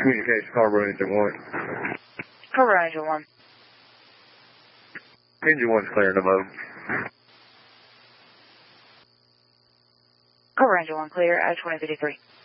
Communication, Carver Engine 1. Carver Engine 1. Engine 1's clearing the mode. Carver Engine 1 clear at 2053.